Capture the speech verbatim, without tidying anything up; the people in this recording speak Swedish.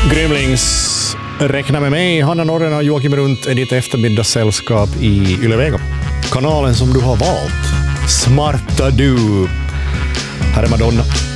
Grymlings, räkna med mig, Hanna Norren och Joakim Runt är ditt eftermiddagssällskap i Yle-Vega. Kanalen som du har valt. Smarta du. Här är Madonna.